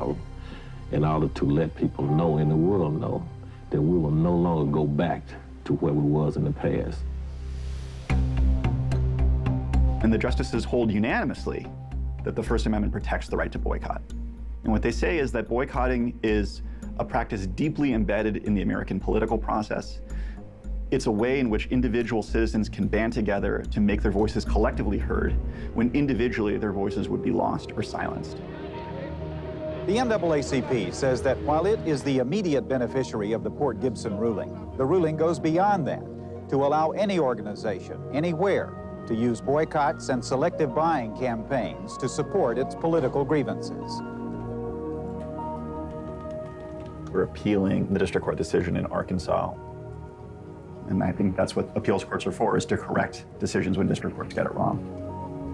out in order to let people know and the world know that we will no longer go back to where we was in the past. And the justices hold unanimously that the First Amendment protects the right to boycott. And what they say is that boycotting is a practice deeply embedded in the American political process. It's a way in which individual citizens can band together to make their voices collectively heard, when individually their voices would be lost or silenced. The NAACP says that while it is the immediate beneficiary of the Port Gibson ruling, the ruling goes beyond that to allow any organization, anywhere, to use boycotts and selective buying campaigns to support its political grievances. We're appealing the district court decision in Arkansas. And I think that's what appeals courts are for, is to correct decisions when district courts get it wrong.